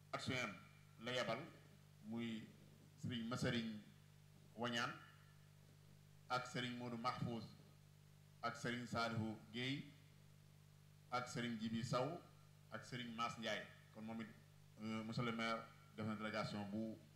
adjoint la yebal muy Serigne Massarigne Wañaan ak Serigne Modou Mahfouz ak Serigne Salihu Guèye ak Serigne Djibi Sow ak Serigne Mass Ndiaye kon moom it monsieur le maire def na délégation bu